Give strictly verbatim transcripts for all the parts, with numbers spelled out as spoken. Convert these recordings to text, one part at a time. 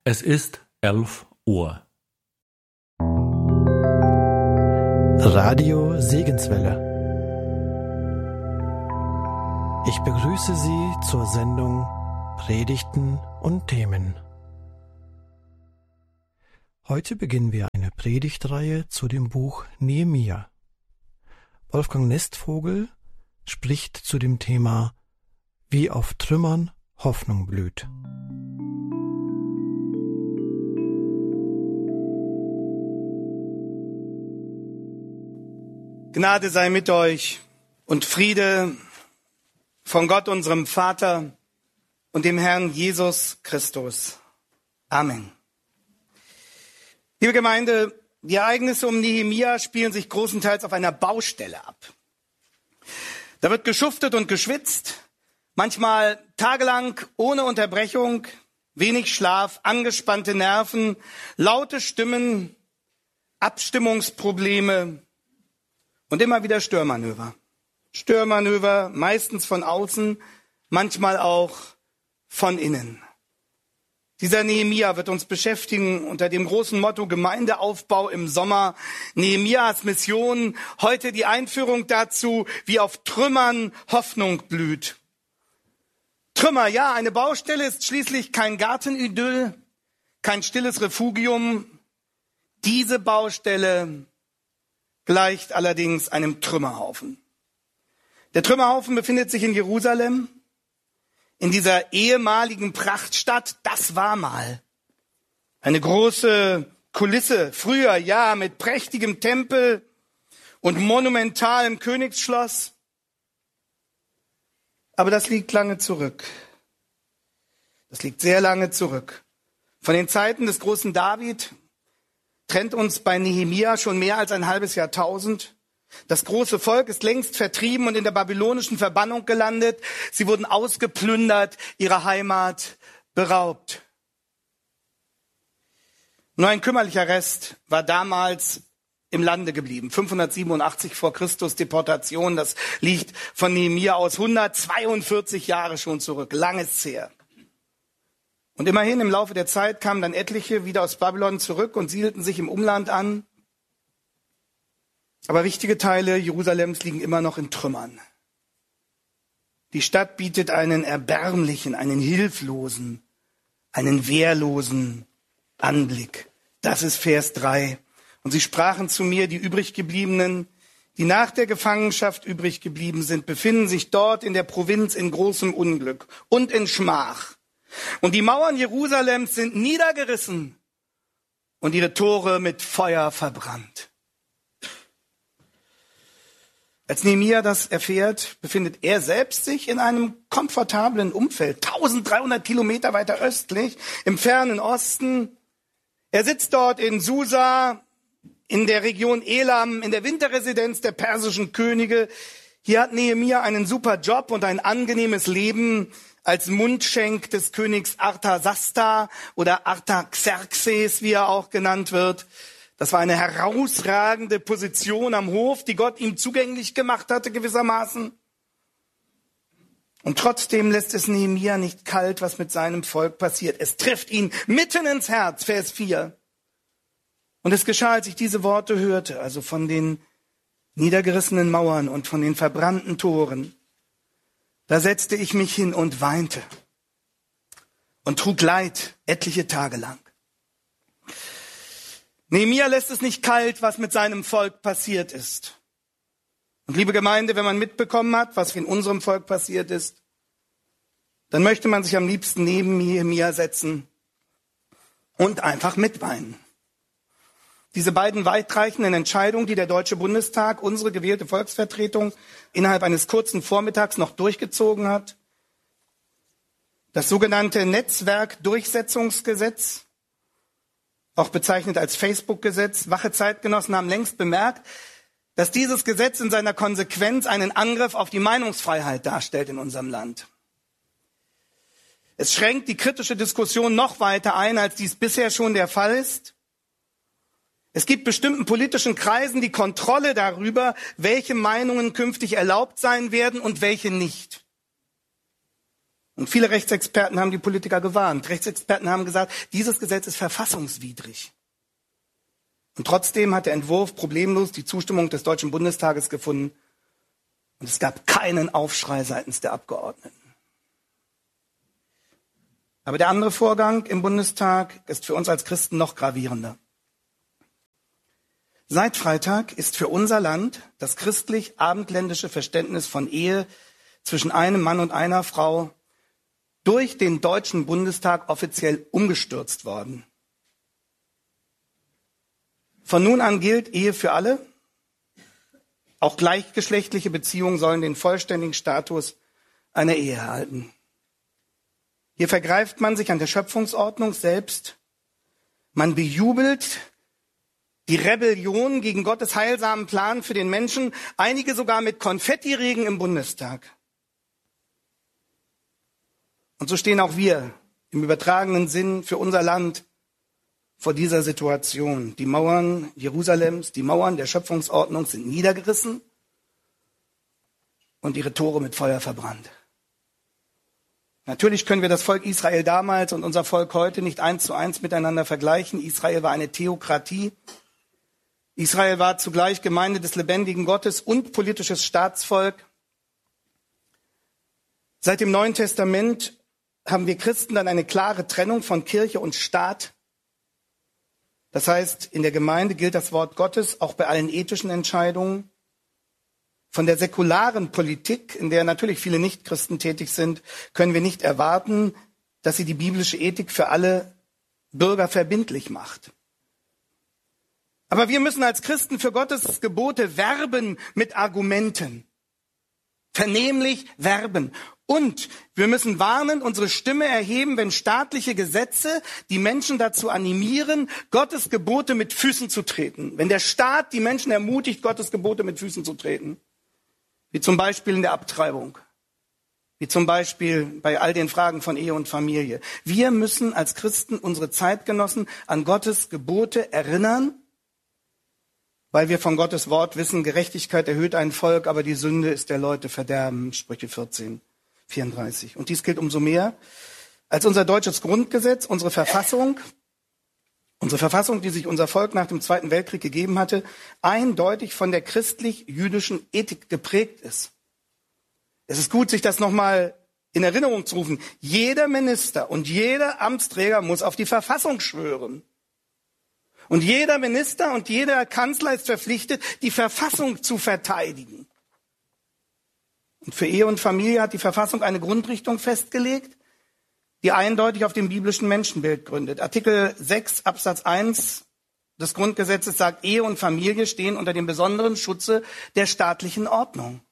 Es ist elf Uhr. Radio Segenswelle. Ich begrüße Sie zur Sendung Predigten und Themen. Heute beginnen wir eine Predigtreihe zu dem Buch Nehemia. Wolfgang Nestvogel spricht zu dem Thema Wie auf Trümmern Hoffnung blüht. Gnade sei mit euch und Friede von Gott, unserem Vater und dem Herrn Jesus Christus. Amen. Liebe Gemeinde, die Ereignisse um Nehemia spielen sich großenteils auf einer Baustelle ab. Da wird geschuftet und geschwitzt, manchmal tagelang ohne Unterbrechung, wenig Schlaf, angespannte Nerven, laute Stimmen, Abstimmungsprobleme und immer wieder Störmanöver. Störmanöver, meistens von außen, manchmal auch von innen. Dieser Nehemia wird uns beschäftigen unter dem großen Motto Gemeindeaufbau im Sommer. Nehemias Mission, heute die Einführung dazu, wie auf Trümmern Hoffnung blüht. Trümmer, ja, eine Baustelle ist schließlich kein Gartenidyll, kein stilles Refugium. Diese Baustelle gleicht allerdings einem Trümmerhaufen. Der Trümmerhaufen befindet sich in Jerusalem, in dieser ehemaligen Prachtstadt. Das war mal eine große Kulisse, früher ja, mit prächtigem Tempel und monumentalem Königsschloss. Aber das liegt lange zurück. Das liegt sehr lange zurück. Von den Zeiten des großen David trennt uns bei Nehemia schon mehr als ein halbes Jahrtausend. Das große Volk ist längst vertrieben und in der babylonischen Verbannung gelandet. Sie wurden ausgeplündert, ihrer Heimat beraubt. Nur ein kümmerlicher Rest war damals im Lande geblieben. fünfhundertsiebenundachtzig vor Christus Deportation, das liegt von Nehemia aus hundertzweiundvierzig Jahre schon zurück. Lang ist's her. Und immerhin im Laufe der Zeit kamen dann etliche wieder aus Babylon zurück und siedelten sich im Umland an. Aber wichtige Teile Jerusalems liegen immer noch in Trümmern. Die Stadt bietet einen erbärmlichen, einen hilflosen, einen wehrlosen Anblick. Das ist Vers drei. Und sie sprachen zu mir, die übriggebliebenen, die nach der Gefangenschaft übrig geblieben sind, befinden sich dort in der Provinz in großem Unglück und in Schmach. Und die Mauern Jerusalems sind niedergerissen und ihre Tore mit Feuer verbrannt. Als Nehemia das erfährt, befindet er selbst sich in einem komfortablen Umfeld, dreizehnhundert Kilometer weiter östlich, im fernen Osten. Er sitzt dort in Susa, in der Region Elam, in der Winterresidenz der persischen Könige. Hier hat Nehemia einen super Job und ein angenehmes Leben als Mundschenk des Königs Artasasta oder Artaxerxes, wie er auch genannt wird. Das war eine herausragende Position am Hof, die Gott ihm zugänglich gemacht hatte gewissermaßen. Und trotzdem lässt es Nehemia nicht kalt, was mit seinem Volk passiert. Es trifft ihn mitten ins Herz, Vers vier. Und es geschah, als ich diese Worte hörte, also von den niedergerissenen Mauern und von den verbrannten Toren. Da setzte ich mich hin und weinte und trug Leid etliche Tage lang. Nehemia lässt es nicht kalt, was mit seinem Volk passiert ist. Und liebe Gemeinde, wenn man mitbekommen hat, was in unserem Volk passiert ist, dann möchte man sich am liebsten neben Nehemia setzen und einfach mitweinen. Diese beiden weitreichenden Entscheidungen, die der Deutsche Bundestag, unsere gewählte Volksvertretung, innerhalb eines kurzen Vormittags noch durchgezogen hat. Das sogenannte Netzwerkdurchsetzungsgesetz, auch bezeichnet als Facebook-Gesetz. Wache Zeitgenossen haben längst bemerkt, dass dieses Gesetz in seiner Konsequenz einen Angriff auf die Meinungsfreiheit darstellt in unserem Land. Es schränkt die kritische Diskussion noch weiter ein, als dies bisher schon der Fall ist. Es gibt bestimmten politischen Kreisen die Kontrolle darüber, welche Meinungen künftig erlaubt sein werden und welche nicht. Und viele Rechtsexperten haben die Politiker gewarnt. Rechtsexperten haben gesagt, dieses Gesetz ist verfassungswidrig. Und trotzdem hat der Entwurf problemlos die Zustimmung des Deutschen Bundestages gefunden. Und es gab keinen Aufschrei seitens der Abgeordneten. Aber der andere Vorgang im Bundestag ist für uns als Christen noch gravierender. Seit Freitag ist für unser Land das christlich-abendländische Verständnis von Ehe zwischen einem Mann und einer Frau durch den Deutschen Bundestag offiziell umgestürzt worden. Von nun an gilt Ehe für alle. Auch gleichgeschlechtliche Beziehungen sollen den vollständigen Status einer Ehe erhalten. Hier vergreift man sich an der Schöpfungsordnung selbst. Man bejubelt die Rebellion gegen Gottes heilsamen Plan für den Menschen, einige sogar mit Konfettiregen im Bundestag. Und so stehen auch wir im übertragenen Sinn für unser Land vor dieser Situation. Die Mauern Jerusalems, die Mauern der Schöpfungsordnung sind niedergerissen und ihre Tore mit Feuer verbrannt. Natürlich können wir das Volk Israel damals und unser Volk heute nicht eins zu eins miteinander vergleichen. Israel war eine Theokratie. Israel war zugleich Gemeinde des lebendigen Gottes und politisches Staatsvolk. Seit dem Neuen Testament haben wir Christen dann eine klare Trennung von Kirche und Staat. Das heißt, in der Gemeinde gilt das Wort Gottes auch bei allen ethischen Entscheidungen. Von der säkularen Politik, in der natürlich viele Nichtchristen tätig sind, können wir nicht erwarten, dass sie die biblische Ethik für alle Bürger verbindlich macht. Aber wir müssen als Christen für Gottes Gebote werben mit Argumenten. Vernehmlich werben. Und wir müssen warnen, unsere Stimme erheben, wenn staatliche Gesetze die Menschen dazu animieren, Gottes Gebote mit Füßen zu treten. Wenn der Staat die Menschen ermutigt, Gottes Gebote mit Füßen zu treten. Wie zum Beispiel in der Abtreibung. Wie zum Beispiel bei all den Fragen von Ehe und Familie. Wir müssen als Christen unsere Zeitgenossen an Gottes Gebote erinnern, weil wir von Gottes Wort wissen, Gerechtigkeit erhöht ein Volk, aber die Sünde ist der Leute Verderben, Sprüche vierzehn, vierunddreißig. Und dies gilt umso mehr, als unser deutsches Grundgesetz, unsere Verfassung, unsere Verfassung, die sich unser Volk nach dem Zweiten Weltkrieg gegeben hatte, eindeutig von der christlich-jüdischen Ethik geprägt ist. Es ist gut, sich das nochmal in Erinnerung zu rufen. Jeder Minister und jeder Amtsträger muss auf die Verfassung schwören. Und jeder Minister und jeder Kanzler ist verpflichtet, die Verfassung zu verteidigen. Und für Ehe und Familie hat die Verfassung eine Grundrichtung festgelegt, die eindeutig auf dem biblischen Menschenbild gründet. Artikel sechs Absatz eins des Grundgesetzes sagt, Ehe und Familie stehen unter dem besonderen Schutze der staatlichen Ordnung.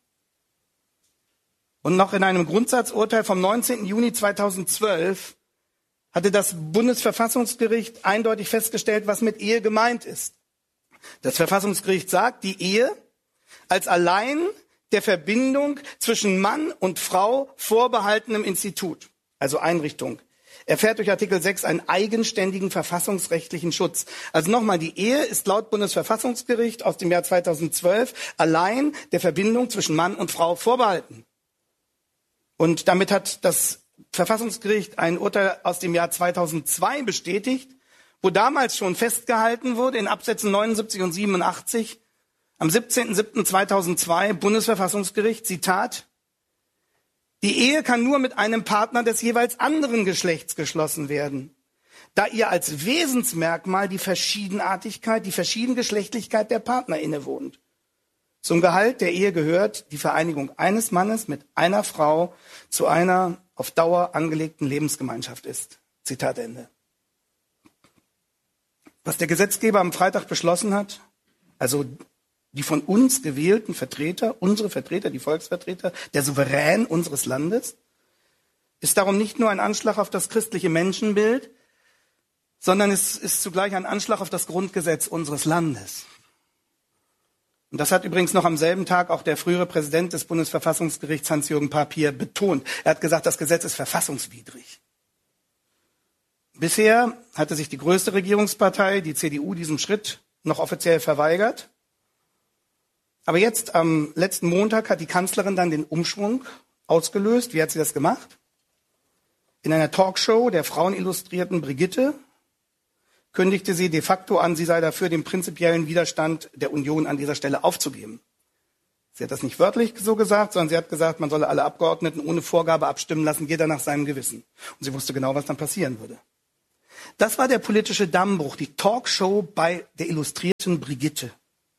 Und noch in einem Grundsatzurteil vom neunzehnten Juni zweitausendzwölf hatte das Bundesverfassungsgericht eindeutig festgestellt, was mit Ehe gemeint ist. Das Verfassungsgericht sagt, die Ehe als allein der Verbindung zwischen Mann und Frau vorbehaltenem Institut, also Einrichtung, erfährt durch Artikel sechs einen eigenständigen verfassungsrechtlichen Schutz. Also nochmal, die Ehe ist laut Bundesverfassungsgericht aus dem Jahr zweitausendzwölf allein der Verbindung zwischen Mann und Frau vorbehalten. Und damit hat das Verfassungsgericht ein Urteil aus dem Jahr zweitausendzwei bestätigt, wo damals schon festgehalten wurde in Absätzen neunundsiebzig und siebenundachtzig, am siebzehnten siebten zweitausendzwei, Bundesverfassungsgericht, Zitat, die Ehe kann nur mit einem Partner des jeweils anderen Geschlechts geschlossen werden, da ihr als Wesensmerkmal die Verschiedenartigkeit, die Verschiedengeschlechtlichkeit der Partner innewohnt. Zum Gehalt der Ehe gehört die Vereinigung eines Mannes mit einer Frau zu einer auf Dauer angelegten Lebensgemeinschaft ist. Zitat Ende. Was der Gesetzgeber am Freitag beschlossen hat, also die von uns gewählten Vertreter, unsere Vertreter, die Volksvertreter, der Souverän unseres Landes, ist darum nicht nur ein Anschlag auf das christliche Menschenbild, sondern es ist zugleich ein Anschlag auf das Grundgesetz unseres Landes. Und das hat übrigens noch am selben Tag auch der frühere Präsident des Bundesverfassungsgerichts Hans-Jürgen Papier betont. Er hat gesagt, das Gesetz ist verfassungswidrig. Bisher hatte sich die größte Regierungspartei, die C D U, diesem Schritt noch offiziell verweigert. Aber jetzt am letzten Montag hat die Kanzlerin dann den Umschwung ausgelöst. Wie hat sie das gemacht? In einer Talkshow der Frauenillustrierten Brigitte kündigte sie de facto an, sie sei dafür, den prinzipiellen Widerstand der Union an dieser Stelle aufzugeben. Sie hat das nicht wörtlich so gesagt, sondern sie hat gesagt, man solle alle Abgeordneten ohne Vorgabe abstimmen lassen, jeder nach seinem Gewissen. Und sie wusste genau, was dann passieren würde. Das war der politische Dammbruch, die Talkshow bei der Illustrierten Brigitte.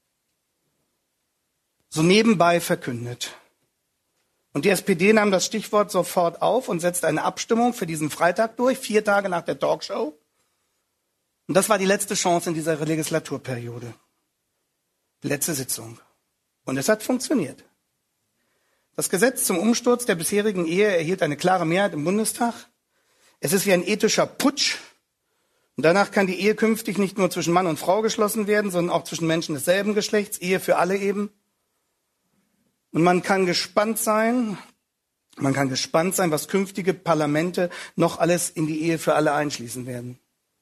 So nebenbei verkündet. Und die S P D nahm das Stichwort sofort auf und setzte eine Abstimmung für diesen Freitag durch, vier Tage nach der Talkshow. Und das war die letzte Chance in dieser Legislaturperiode. Die letzte Sitzung. Und es hat funktioniert. Das Gesetz zum Umsturz der bisherigen Ehe erhielt eine klare Mehrheit im Bundestag. Es ist wie ein ethischer Putsch. Und danach kann die Ehe künftig nicht nur zwischen Mann und Frau geschlossen werden, sondern auch zwischen Menschen desselben Geschlechts, Ehe für alle eben. Und man kann gespannt sein, man kann gespannt sein, was künftige Parlamente noch alles in die Ehe für alle einschließen werden.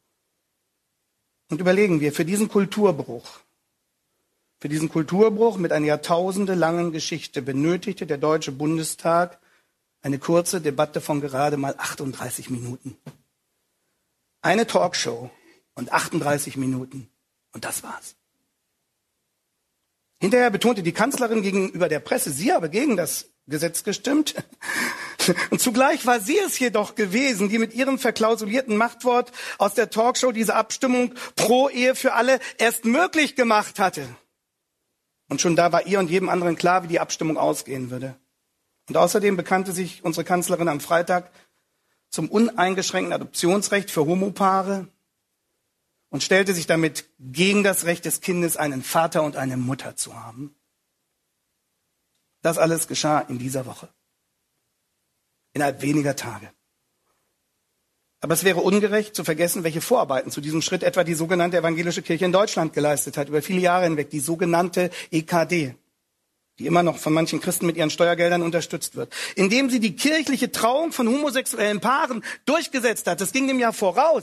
Und überlegen wir, für diesen Kulturbruch, für diesen Kulturbruch mit einer jahrtausendelangen Geschichte benötigte der Deutsche Bundestag eine kurze Debatte von gerade mal achtunddreißig Minuten. Eine Talkshow und achtunddreißig Minuten. Und das war's. Hinterher betonte die Kanzlerin gegenüber der Presse, sie habe gegen das Gesetz gestimmt. Und zugleich war sie es jedoch gewesen, die mit ihrem verklausulierten Machtwort aus der Talkshow diese Abstimmung pro Ehe für alle erst möglich gemacht hatte. Und schon da war ihr und jedem anderen klar, wie die Abstimmung ausgehen würde. Und außerdem bekannte sich unsere Kanzlerin am Freitag zum uneingeschränkten Adoptionsrecht für Homopaare und stellte sich damit gegen das Recht des Kindes, einen Vater und eine Mutter zu haben. Das alles geschah in dieser Woche. Innerhalb weniger Tage. Aber es wäre ungerecht zu vergessen, welche Vorarbeiten zu diesem Schritt etwa die sogenannte Evangelische Kirche in Deutschland geleistet hat, über viele Jahre hinweg, die sogenannte E K D, die immer noch von manchen Christen mit ihren Steuergeldern unterstützt wird, indem sie die kirchliche Trauung von homosexuellen Paaren durchgesetzt hat. Das ging dem ja voraus.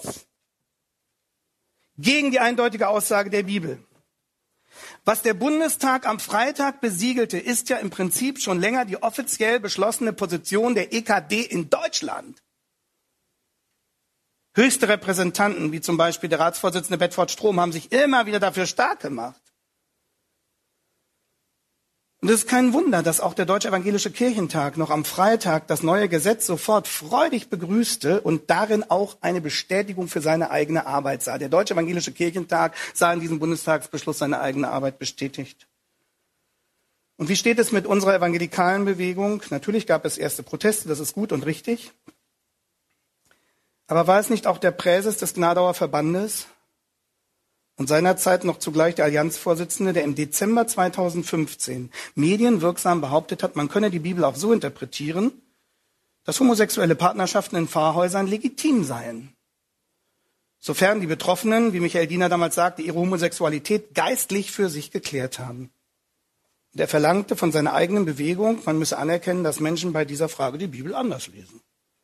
Gegen die eindeutige Aussage der Bibel. Was der Bundestag am Freitag besiegelte, ist ja im Prinzip schon länger die offiziell beschlossene Position der E K D in Deutschland. Höchste Repräsentanten, wie zum Beispiel der Ratsvorsitzende Bedford Strom, haben sich immer wieder dafür stark gemacht. Und es ist kein Wunder, dass auch der Deutsche Evangelische Kirchentag noch am Freitag das neue Gesetz sofort freudig begrüßte und darin auch eine Bestätigung für seine eigene Arbeit sah. Der Deutsche Evangelische Kirchentag sah in diesem Bundestagsbeschluss seine eigene Arbeit bestätigt. Und wie steht es mit unserer evangelikalen Bewegung? Natürlich gab es erste Proteste, das ist gut und richtig. Aber war es nicht auch der Präses des Gnadauer Verbandes und seinerzeit noch zugleich der Allianzvorsitzende, der im Dezember zweitausendfünfzehn medienwirksam behauptet hat, man könne die Bibel auch so interpretieren, dass homosexuelle Partnerschaften in Pfarrhäusern legitim seien, sofern die Betroffenen, wie Michael Diener damals sagte, ihre Homosexualität geistlich für sich geklärt haben. Und er verlangte von seiner eigenen Bewegung, man müsse anerkennen, dass Menschen bei dieser Frage die Bibel anders lesen.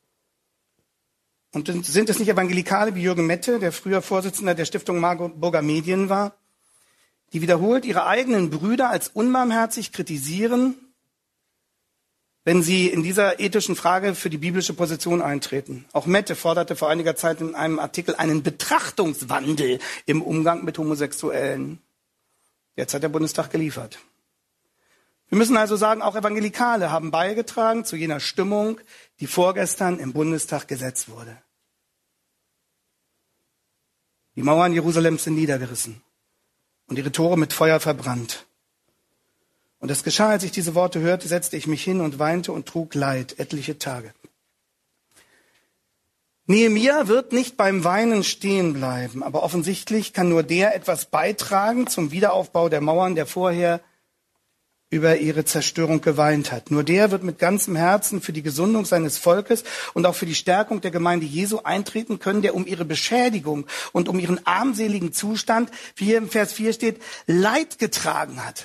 Und sind es nicht Evangelikale wie Jürgen Mette, der früher Vorsitzender der Stiftung Marburger Medien war, die wiederholt ihre eigenen Brüder als unbarmherzig kritisieren, wenn sie in dieser ethischen Frage für die biblische Position eintreten? Auch Mette forderte vor einiger Zeit in einem Artikel einen Betrachtungswandel im Umgang mit Homosexuellen. Jetzt hat der Bundestag geliefert. Wir müssen also sagen, auch Evangelikale haben beigetragen zu jener Stimmung, die vorgestern im Bundestag gesetzt wurde. Die Mauern Jerusalems sind niedergerissen und ihre Tore mit Feuer verbrannt. Und es geschah, als ich diese Worte hörte, setzte ich mich hin und weinte und trug Leid etliche Tage. Nehemia wird nicht beim Weinen stehen bleiben, aber offensichtlich kann nur der etwas beitragen zum Wiederaufbau der Mauern, der vorher über ihre Zerstörung geweint hat. Nur der wird mit ganzem Herzen für die Gesundung seines Volkes und auch für die Stärkung der Gemeinde Jesu eintreten können, der um ihre Beschädigung und um ihren armseligen Zustand, wie hier im Vers vier steht, Leid getragen hat.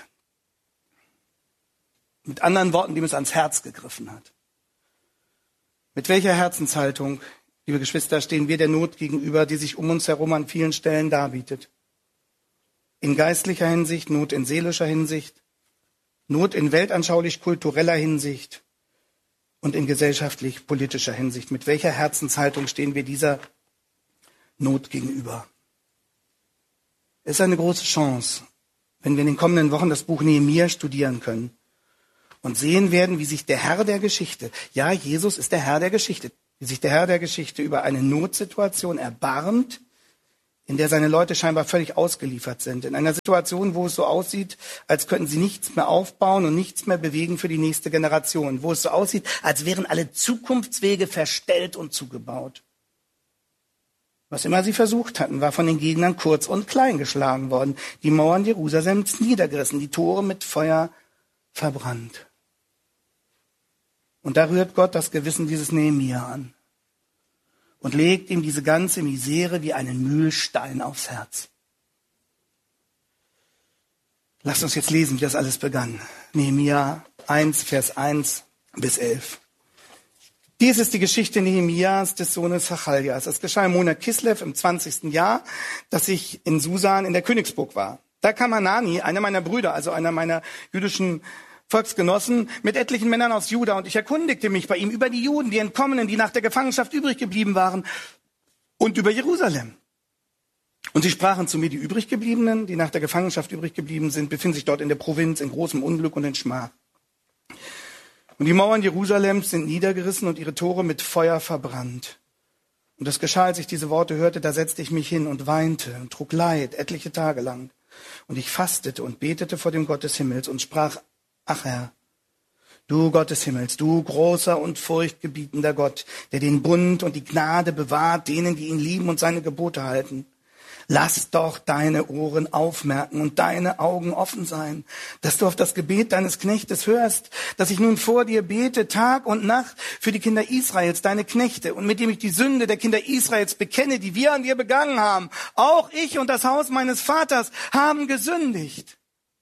Mit anderen Worten, dem es ans Herz gegriffen hat. Mit welcher Herzenshaltung, liebe Geschwister, stehen wir der Not gegenüber, die sich um uns herum an vielen Stellen darbietet? In geistlicher Hinsicht, Not in seelischer Hinsicht, Not in weltanschaulich-kultureller Hinsicht, und in gesellschaftlich-politischer Hinsicht? Mit welcher Herzenshaltung stehen wir dieser Not gegenüber? Es ist eine große Chance, wenn wir in den kommenden Wochen das Buch Nehemia studieren können und sehen werden, wie sich der Herr der Geschichte, ja, Jesus ist der Herr der Geschichte, wie sich der Herr der Geschichte über eine Notsituation erbarmt, in der seine Leute scheinbar völlig ausgeliefert sind. In einer Situation, wo es so aussieht, als könnten sie nichts mehr aufbauen und nichts mehr bewegen für die nächste Generation. Wo es so aussieht, als wären alle Zukunftswege verstellt und zugebaut. Was immer sie versucht hatten, war von den Gegnern kurz und klein geschlagen worden. Die Mauern Jerusalems niedergerissen, die Tore mit Feuer verbrannt. Und da rührt Gott das Gewissen dieses Nehemia an und legt ihm diese ganze Misere wie einen Mühlstein aufs Herz. Lasst uns jetzt lesen, wie das alles begann. Nehemia eins, Vers eins bis elf. Dies ist die Geschichte Nehemias, des Sohnes Hachaljas. Es geschah im Monat Kislev im zwanzigsten Jahr, dass ich in Susan in der Königsburg war. Da kam Hanani, einer meiner Brüder, also einer meiner jüdischen Volksgenossen, mit etlichen Männern aus Juda, und ich erkundigte mich bei ihm über die Juden, die Entkommenen, die nach der Gefangenschaft übrig geblieben waren, und über Jerusalem. Und sie sprachen zu mir, die übriggebliebenen, die nach der Gefangenschaft übrig geblieben sind, befinden sich dort in der Provinz in großem Unglück und in Schmach. Und die Mauern Jerusalems sind niedergerissen und ihre Tore mit Feuer verbrannt. Und es geschah, als ich diese Worte hörte, da setzte ich mich hin und weinte und trug Leid etliche Tage lang. Und ich fastete und betete vor dem Gott des Himmels und sprach, ach Herr, du Gott des Himmels, du großer und furchtgebietender Gott, der den Bund und die Gnade bewahrt, denen, die ihn lieben und seine Gebote halten. Lass doch deine Ohren aufmerken und deine Augen offen sein, dass du auf das Gebet deines Knechtes hörst, dass ich nun vor dir bete, Tag und Nacht für die Kinder Israels, deine Knechte, und mit dem ich die Sünde der Kinder Israels bekenne, die wir an dir begangen haben. Auch ich und das Haus meines Vaters haben gesündigt.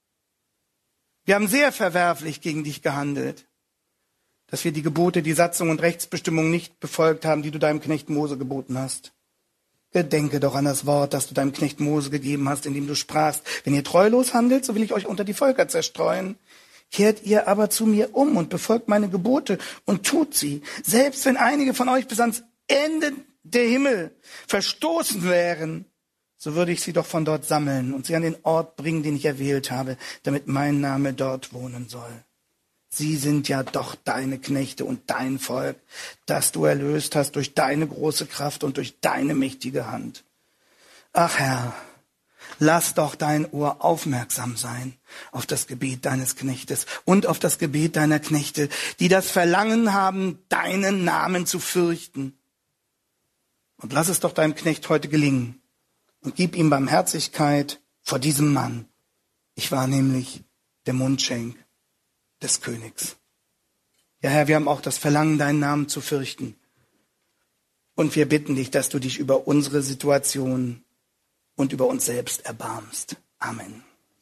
Wir haben sehr verwerflich gegen dich gehandelt, dass wir die Gebote, die Satzung und Rechtsbestimmungen nicht befolgt haben, die du deinem Knecht Mose geboten hast. Gedenke doch an das Wort, das du deinem Knecht Mose gegeben hast, indem du sprachst, wenn ihr treulos handelt, so will ich euch unter die Völker zerstreuen. Kehrt ihr aber zu mir um und befolgt meine Gebote und tut sie, selbst wenn einige von euch bis ans Ende der Himmel verstoßen wären, so würde ich sie doch von dort sammeln und sie an den Ort bringen, den ich erwählt habe, damit mein Name dort wohnen soll. Sie sind ja doch deine Knechte und dein Volk, das du erlöst hast durch deine große Kraft und durch deine mächtige Hand. Ach Herr, lass doch dein Ohr aufmerksam sein auf das Gebet deines Knechtes und auf das Gebet deiner Knechte, die das Verlangen haben, deinen Namen zu fürchten. Und lass es doch deinem Knecht heute gelingen und gib ihm Barmherzigkeit vor diesem Mann. Ich war nämlich der Mundschenk des Königs. Ja, Herr, wir haben auch das Verlangen, deinen Namen zu fürchten. Und wir bitten dich, dass du dich über unsere Situation und über uns selbst erbarmst. Amen.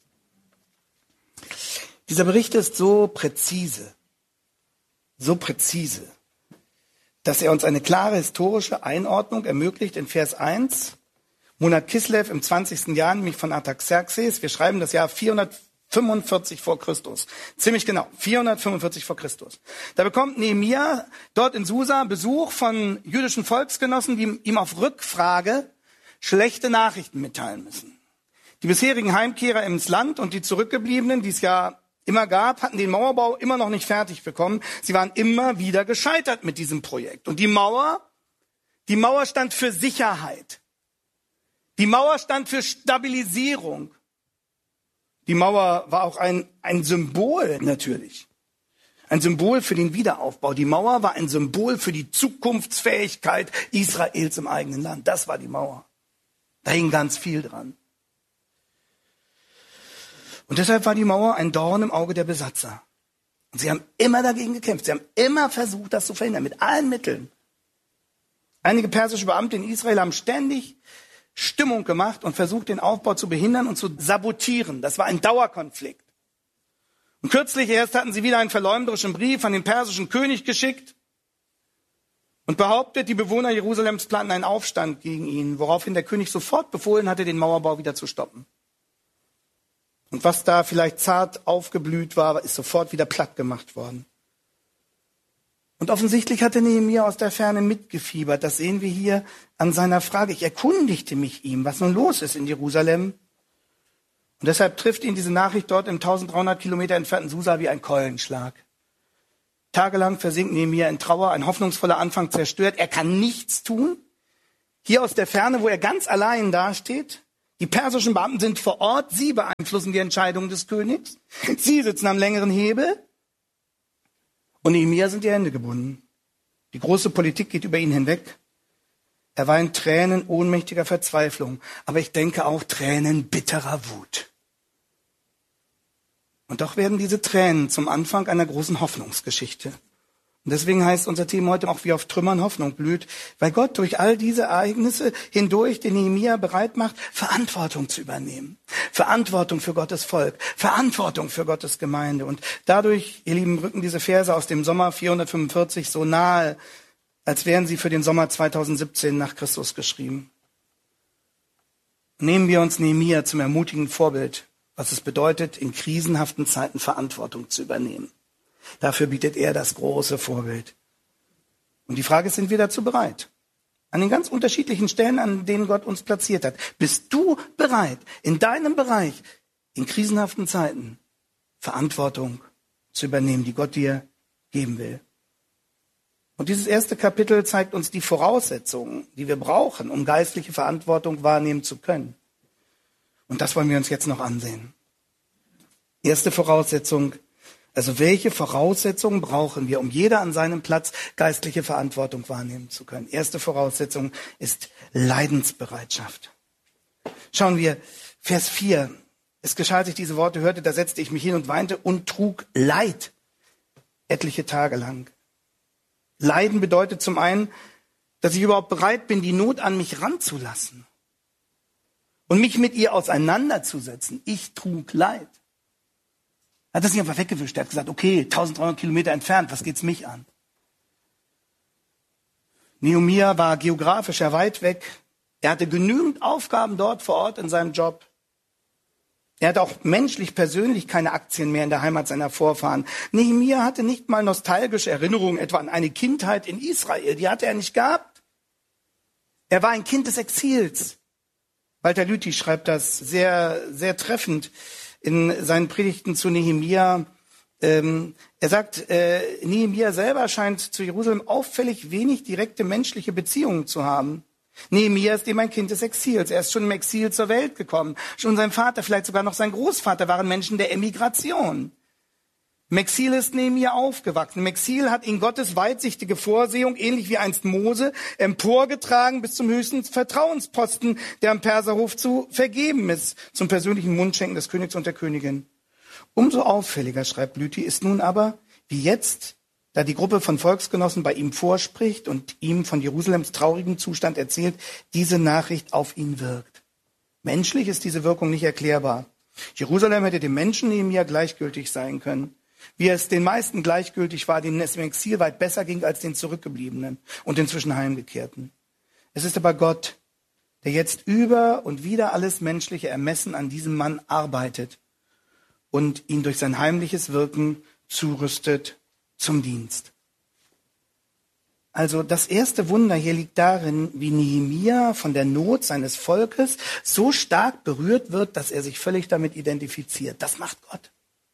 Dieser Bericht ist so präzise, so präzise, dass er uns eine klare historische Einordnung ermöglicht in Vers eins. Monat Kislev im zwanzigsten Jahr, nämlich von Artaxerxes. Wir schreiben das Jahr vierhundertfünfundvierzig vor Christus. Ziemlich genau, vierhundertfünfundvierzig vor Christus. Da bekommt Nehemia dort in Susa Besuch von jüdischen Volksgenossen, die ihm auf Rückfrage schlechte Nachrichten mitteilen müssen. Die bisherigen Heimkehrer ins Land und die Zurückgebliebenen, die es ja immer gab, hatten den Mauerbau immer noch nicht fertig bekommen. Sie waren immer wieder gescheitert mit diesem Projekt. Und die Mauer, die Mauer stand für Sicherheit. Die Mauer stand für Stabilisierung. Die Mauer war auch ein, ein Symbol natürlich. Ein Symbol für den Wiederaufbau. Die Mauer war ein Symbol für die Zukunftsfähigkeit Israels im eigenen Land. Das war die Mauer. Da hing ganz viel dran. Und deshalb war die Mauer ein Dorn im Auge der Besatzer. Und sie haben immer dagegen gekämpft. Sie haben immer versucht, das zu verhindern, mit allen Mitteln. Einige persische Beamte in Israel haben ständig Stimmung gemacht und versucht, den Aufbau zu behindern und zu sabotieren. Das war ein Dauerkonflikt. Und kürzlich erst hatten sie wieder einen verleumderischen Brief an den persischen König geschickt und behauptet, die Bewohner Jerusalems planten einen Aufstand gegen ihn, woraufhin der König sofort befohlen hatte, den Mauerbau wieder zu stoppen. Und was da vielleicht zart aufgeblüht war, ist sofort wieder platt gemacht worden. Und offensichtlich hatte Nehemia aus der Ferne mitgefiebert. Das sehen wir hier an seiner Frage. Ich erkundigte mich ihm, was nun los ist in Jerusalem. Und deshalb trifft ihn diese Nachricht dort im dreizehnhundert Kilometer entfernten Susa wie ein Keulenschlag. Tagelang versinkt Nehemia in Trauer, ein hoffnungsvoller Anfang zerstört. Er kann nichts tun. Hier aus der Ferne, wo er ganz allein dasteht. Die persischen Beamten sind vor Ort. Sie beeinflussen die Entscheidung des Königs. Sie sitzen am längeren Hebel. Und Nehemia sind die Hände gebunden. Die große Politik geht über ihn hinweg. Er weint Tränen ohnmächtiger Verzweiflung. Aber ich denke auch Tränen bitterer Wut. Und doch werden diese Tränen zum Anfang einer großen Hoffnungsgeschichte. Und deswegen heißt unser Thema heute auch, wie auf Trümmern Hoffnung blüht, weil Gott durch all diese Ereignisse hindurch den Nehemia bereit macht, Verantwortung zu übernehmen. Verantwortung für Gottes Volk, Verantwortung für Gottes Gemeinde. Und dadurch, ihr Lieben, rücken diese Verse aus dem Sommer vierhundertfünfundvierzig so nahe, als wären sie für den Sommer zweitausendsiebzehn nach Christus geschrieben. Nehmen wir uns Nehemia zum ermutigenden Vorbild, was es bedeutet, in krisenhaften Zeiten Verantwortung zu übernehmen. Dafür bietet er das große Vorbild. Und die Frage ist, sind wir dazu bereit? An den ganz unterschiedlichen Stellen, an denen Gott uns platziert hat. Bist du bereit, in deinem Bereich, in krisenhaften Zeiten, Verantwortung zu übernehmen, die Gott dir geben will? Und dieses erste Kapitel zeigt uns die Voraussetzungen, die wir brauchen, um geistliche Verantwortung wahrnehmen zu können. Und das wollen wir uns jetzt noch ansehen. Erste Voraussetzung, also welche Voraussetzungen brauchen wir, um jeder an seinem Platz geistliche Verantwortung wahrnehmen zu können? Erste Voraussetzung ist Leidensbereitschaft. Schauen wir, Vers vier. Es geschah, als ich diese Worte hörte, da setzte ich mich hin und weinte und trug Leid etliche Tage lang. Leiden bedeutet zum einen, dass ich überhaupt bereit bin, die Not an mich ranzulassen und mich mit ihr auseinanderzusetzen. Ich trug Leid. Er hat das nicht einfach weggewischt. Er hat gesagt, okay, dreizehnhundert Kilometer entfernt, was geht's mich an? Nehemia war geografisch ja weit weg. Er hatte genügend Aufgaben dort vor Ort in seinem Job. Er hatte auch menschlich, persönlich keine Aktien mehr in der Heimat seiner Vorfahren. Nehemia hatte nicht mal nostalgische Erinnerungen etwa an eine Kindheit in Israel. Die hatte er nicht gehabt. Er war ein Kind des Exils. Walter Lüthi schreibt das sehr, sehr treffend in seinen Predigten zu Nehemia. Ähm, er sagt, äh, Nehemia selber scheint zu Jerusalem auffällig wenig direkte menschliche Beziehungen zu haben. Nehemia ist eben ein Kind des Exils. Er ist schon im Exil zur Welt gekommen. Schon sein Vater, vielleicht sogar noch sein Großvater, waren Menschen der Emigration. Im Exil ist Nehemia aufgewachsen. Im Exil hat ihn Gottes weitsichtige Vorsehung, ähnlich wie einst Mose, emporgetragen bis zum höchsten Vertrauensposten, der am Perserhof zu vergeben ist, zum persönlichen Mundschenken des Königs und der Königin. Umso auffälliger, schreibt Lüthi, ist nun aber, wie jetzt, da die Gruppe von Volksgenossen bei ihm vorspricht und ihm von Jerusalems traurigem Zustand erzählt, diese Nachricht auf ihn wirkt. Menschlich ist diese Wirkung nicht erklärbar. Jerusalem hätte dem Menschen Nehemia gleichgültig sein können, wie es den meisten gleichgültig war, denen es im Exil weit besser ging als den Zurückgebliebenen und inzwischen Heimgekehrten. Es ist aber Gott, der jetzt über und wieder alles menschliche Ermessen an diesem Mann arbeitet und ihn durch sein heimliches Wirken zurüstet zum Dienst. Also das erste Wunder hier liegt darin, wie Nehemia von der Not seines Volkes so stark berührt wird, dass er sich völlig damit identifiziert. Das macht Gott.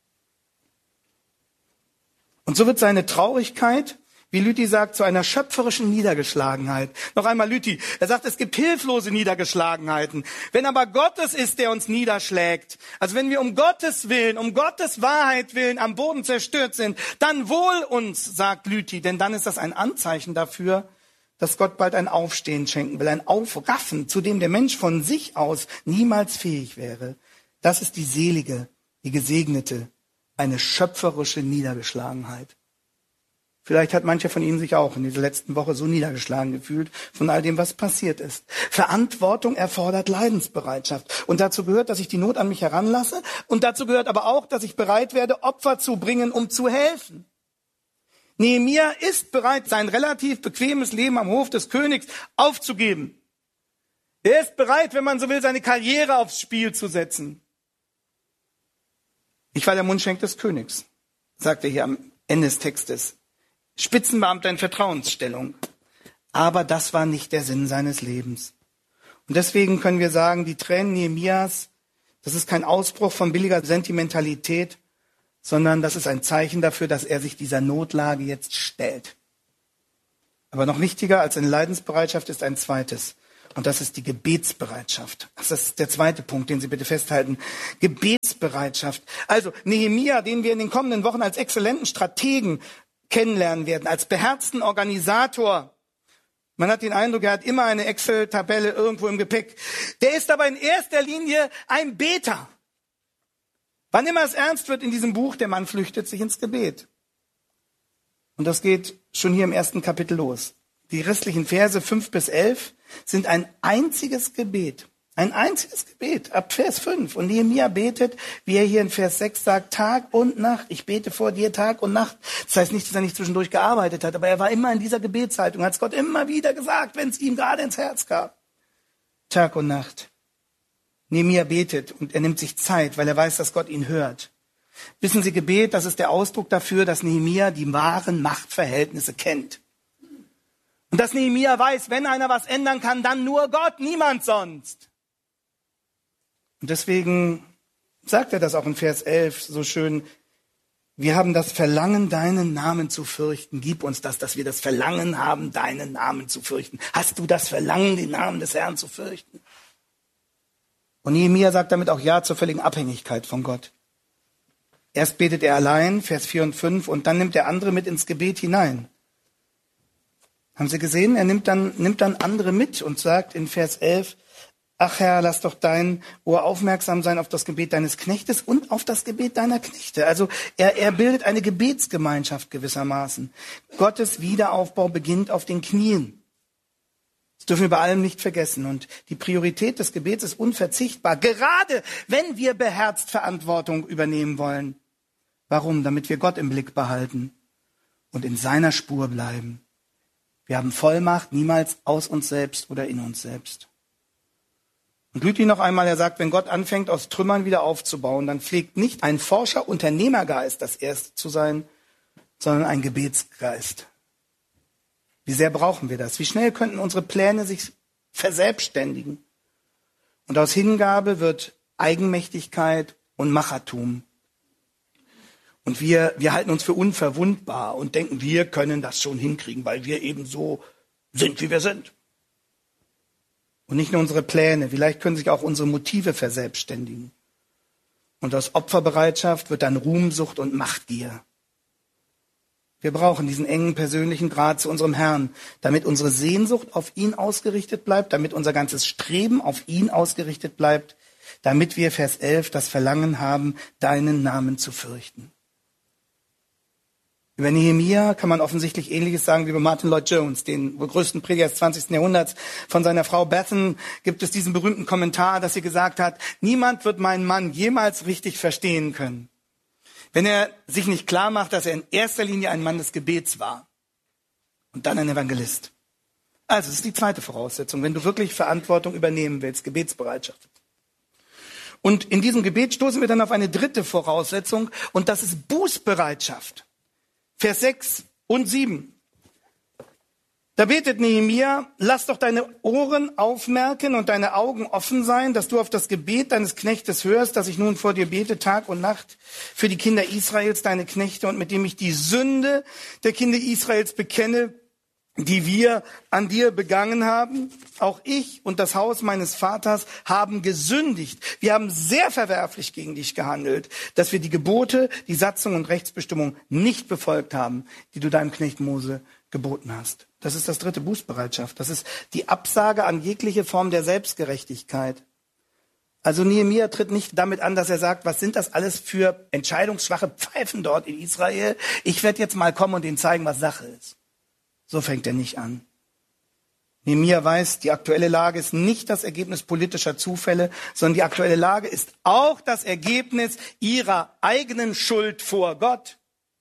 Und so wird seine Traurigkeit, wie Lüthi sagt, zu einer schöpferischen Niedergeschlagenheit. Noch einmal Lüthi, er sagt, es gibt hilflose Niedergeschlagenheiten. Wenn aber Gott es ist, der uns niederschlägt, also wenn wir um Gottes Willen, um Gottes Wahrheit willen am Boden zerstört sind, dann wohl uns, sagt Lüthi, denn dann ist das ein Anzeichen dafür, dass Gott bald ein Aufstehen schenken will, ein Aufraffen, zu dem der Mensch von sich aus niemals fähig wäre. Das ist die selige, die gesegnete, eine schöpferische Niedergeschlagenheit. Vielleicht hat mancher von Ihnen sich auch in dieser letzten Woche so niedergeschlagen gefühlt von all dem, was passiert ist. Verantwortung erfordert Leidensbereitschaft. Und dazu gehört, dass ich die Not an mich heranlasse. Und dazu gehört aber auch, dass ich bereit werde, Opfer zu bringen, um zu helfen. Nehemia ist bereit, sein relativ bequemes Leben am Hof des Königs aufzugeben. Er ist bereit, wenn man so will, seine Karriere aufs Spiel zu setzen. Ich war der Mundschenk des Königs, sagt er hier am Ende des Textes. Spitzenbeamter in Vertrauensstellung. Aber das war nicht der Sinn seines Lebens. Und deswegen können wir sagen, die Tränen Nehemias, das ist kein Ausbruch von billiger Sentimentalität, sondern das ist ein Zeichen dafür, dass er sich dieser Notlage jetzt stellt. Aber noch wichtiger als eine Leidensbereitschaft ist ein zweites. Und das ist die Gebetsbereitschaft. Das ist der zweite Punkt, den Sie bitte festhalten. Gebetsbereitschaft. Also Nehemia, den wir in den kommenden Wochen als exzellenten Strategen kennenlernen werden, als beherzten Organisator. Man hat den Eindruck, er hat immer eine Excel-Tabelle irgendwo im Gepäck. Der ist aber in erster Linie ein Beter. Wann immer es ernst wird in diesem Buch, der Mann flüchtet sich ins Gebet. Und das geht schon hier im ersten Kapitel los. Die restlichen Verse fünf bis elf sind ein einziges Gebet. Ein einziges Gebet, ab Vers fünf. Und Nehemia betet, wie er hier in Vers sechs sagt, Tag und Nacht. Ich bete vor dir Tag und Nacht. Das heißt nicht, dass er nicht zwischendurch gearbeitet hat, aber er war immer in dieser Gebetshaltung, hat es Gott immer wieder gesagt, wenn es ihm gerade ins Herz kam. Tag und Nacht. Nehemia betet und er nimmt sich Zeit, weil er weiß, dass Gott ihn hört. Wissen Sie, Gebet, das ist der Ausdruck dafür, dass Nehemia die wahren Machtverhältnisse kennt. Und dass Nehemia weiß, wenn einer was ändern kann, dann nur Gott, niemand sonst. Und deswegen sagt er das auch in Vers elf so schön. Wir haben das Verlangen, deinen Namen zu fürchten. Gib uns das, dass wir das Verlangen haben, deinen Namen zu fürchten. Hast du das Verlangen, den Namen des Herrn zu fürchten? Und Nehemia sagt damit auch Ja zur völligen Abhängigkeit von Gott. Erst betet er allein, Vers vier und fünf, und dann nimmt er andere mit ins Gebet hinein. Haben Sie gesehen? Er nimmt dann, nimmt dann andere mit und sagt in Vers elf, ach Herr, lass doch dein Ohr aufmerksam sein auf das Gebet deines Knechtes und auf das Gebet deiner Knechte. Also er, er bildet eine Gebetsgemeinschaft gewissermaßen. Gottes Wiederaufbau beginnt auf den Knien. Das dürfen wir bei allem nicht vergessen. Und die Priorität des Gebets ist unverzichtbar, gerade wenn wir beherzt Verantwortung übernehmen wollen. Warum? Damit wir Gott im Blick behalten und in seiner Spur bleiben. Wir haben Vollmacht, niemals aus uns selbst oder in uns selbst. Und Lüthi noch einmal, er sagt, wenn Gott anfängt, aus Trümmern wieder aufzubauen, dann pflegt nicht ein forscher Unternehmergeist das Erste zu sein, sondern ein Gebetsgeist. Wie sehr brauchen wir das? Wie schnell könnten unsere Pläne sich verselbstständigen? Und aus Hingabe wird Eigenmächtigkeit und Machertum. Und wir, wir halten uns für unverwundbar und denken, wir können das schon hinkriegen, weil wir eben so sind, wie wir sind. Und nicht nur unsere Pläne, vielleicht können sich auch unsere Motive verselbstständigen. Und aus Opferbereitschaft wird dann Ruhmsucht und Machtgier. Wir brauchen diesen engen persönlichen Draht zu unserem Herrn, damit unsere Sehnsucht auf ihn ausgerichtet bleibt, damit unser ganzes Streben auf ihn ausgerichtet bleibt, damit wir, Vers elf, das Verlangen haben, deinen Namen zu fürchten. Über Nehemia kann man offensichtlich Ähnliches sagen wie über Martin Lloyd-Jones, den wohl größten Prediger des zwanzigsten Jahrhunderts. Von seiner Frau Bethan gibt es diesen berühmten Kommentar, dass sie gesagt hat, niemand wird meinen Mann jemals richtig verstehen können, wenn er sich nicht klar macht, dass er in erster Linie ein Mann des Gebets war und dann ein Evangelist. Also, das ist die zweite Voraussetzung, wenn du wirklich Verantwortung übernehmen willst, Gebetsbereitschaft. Und in diesem Gebet stoßen wir dann auf eine dritte Voraussetzung und das ist Bußbereitschaft. Vers sechs und sieben. Da betet Nehemia, lass doch deine Ohren aufmerken und deine Augen offen sein, dass du auf das Gebet deines Knechtes hörst, dass ich nun vor dir bete, Tag und Nacht, für die Kinder Israels, deine Knechte, und mit dem ich die Sünde der Kinder Israels bekenne, die wir an dir begangen haben. Auch ich und das Haus meines Vaters haben gesündigt. Wir haben sehr verwerflich gegen dich gehandelt, dass wir die Gebote, die Satzung und Rechtsbestimmung nicht befolgt haben, die du deinem Knecht Mose geboten hast. Das ist das dritte, Bußbereitschaft. Das ist die Absage an jegliche Form der Selbstgerechtigkeit. Also Nehemia tritt nicht damit an, dass er sagt, was sind das alles für entscheidungsschwache Pfeifen dort in Israel? Ich werde jetzt mal kommen und ihnen zeigen, was Sache ist. So fängt er nicht an. Nehemia weiß, die aktuelle Lage ist nicht das Ergebnis politischer Zufälle, sondern die aktuelle Lage ist auch das Ergebnis ihrer eigenen Schuld vor Gott.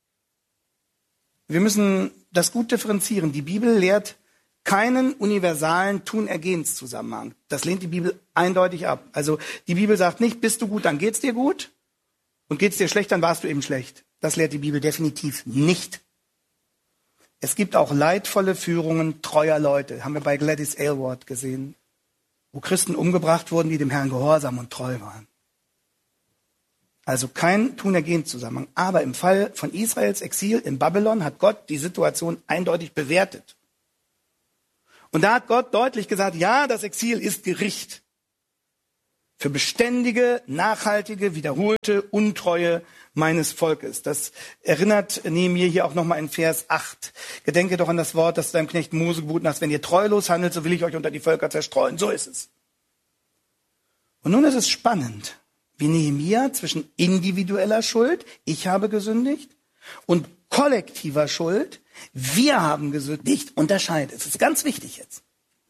Wir müssen das gut differenzieren. Die Bibel lehrt keinen universalen Tun-Ergehens-Zusammenhang. Das lehnt die Bibel eindeutig ab. Also die Bibel sagt nicht, bist du gut, dann geht's dir gut, und geht's dir schlecht, dann warst du eben schlecht. Das lehrt die Bibel definitiv nicht. Es gibt auch leidvolle Führungen treuer Leute. Haben wir bei Gladys Aylward gesehen, wo Christen umgebracht wurden, die dem Herrn gehorsam und treu waren. Also kein Tun-Ergehen-Zusammenhang. Aber im Fall von Israels Exil in Babylon hat Gott die Situation eindeutig bewertet. Und da hat Gott deutlich gesagt, ja, das Exil ist Gericht für beständige, nachhaltige, wiederholte Untreue meines Volkes. Das erinnert Nehemia hier auch nochmal in Vers acht. Gedenke doch an das Wort, das du deinem Knecht Mose geboten hast. Wenn ihr treulos handelt, so will ich euch unter die Völker zerstreuen. So ist es. Und nun ist es spannend, wie Nehemia zwischen individueller Schuld, ich habe gesündigt, und kollektiver Schuld, wir haben gesündigt, unterscheidet. Das ist ganz wichtig jetzt.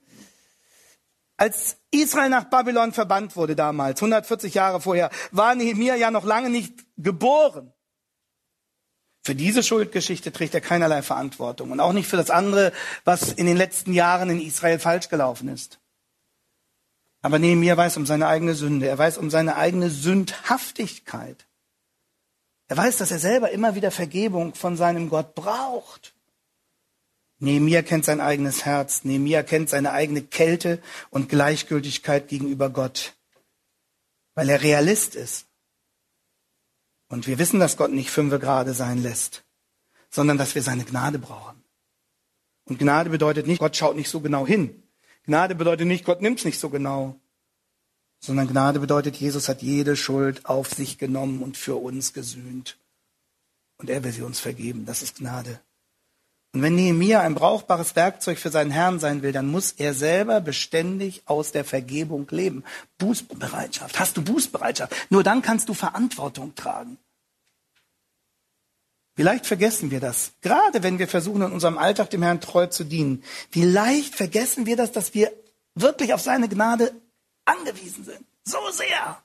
Als Israel nach Babylon verbannt wurde damals, hundertvierzig Jahre vorher, war Nehemia ja noch lange nicht geboren. Für diese Schuldgeschichte trägt er keinerlei Verantwortung und auch nicht für das andere, was in den letzten Jahren in Israel falsch gelaufen ist. Aber Nehemia weiß um seine eigene Sünde, er weiß um seine eigene Sündhaftigkeit. Er weiß, dass er selber immer wieder Vergebung von seinem Gott braucht. Nehemia kennt sein eigenes Herz. Nehemia kennt seine eigene Kälte und Gleichgültigkeit gegenüber Gott, weil er Realist ist. Und wir wissen, dass Gott nicht fünfe gerade sein lässt, sondern dass wir seine Gnade brauchen. Und Gnade bedeutet nicht, Gott schaut nicht so genau hin. Gnade bedeutet nicht, Gott nimmt's nicht so genau. Sondern Gnade bedeutet, Jesus hat jede Schuld auf sich genommen und für uns gesühnt. Und er will sie uns vergeben. Das ist Gnade. Und wenn Nehemia ein brauchbares Werkzeug für seinen Herrn sein will, dann muss er selber beständig aus der Vergebung leben. Bußbereitschaft. Hast du Bußbereitschaft? Nur dann kannst du Verantwortung tragen. Wie leicht vergessen wir das? Gerade wenn wir versuchen, in unserem Alltag dem Herrn treu zu dienen. Wie leicht vergessen wir das, dass wir wirklich auf seine Gnade angewiesen sind. So sehr.